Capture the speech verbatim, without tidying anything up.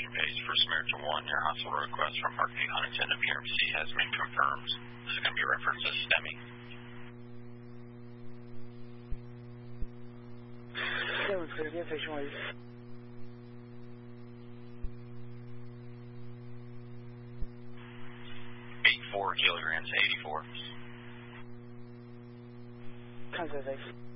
Station base for Samaritan one. Your hospital request from Parkview Huntington to P R M C has been confirmed. This is going to be referenced as STEMI. Yeah, we're clear. Yeah, Station one. eight four kilograms, eighty-four. Contact